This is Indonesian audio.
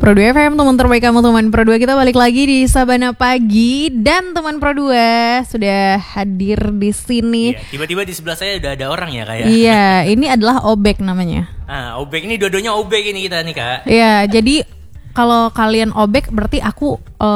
Pro 2 FM, teman terbaik kamu, teman Pro 2. Kita balik lagi di Sabana Pagi. Dan teman Pro 2 sudah hadir di sini. Iya, tiba-tiba di sebelah saya udah ada orang ya, Kak ya? Iya, ini adalah Obek namanya. Obek ini dua-duanya Obek ini kita nih, Kak. Iya, jadi kalau kalian Obek berarti aku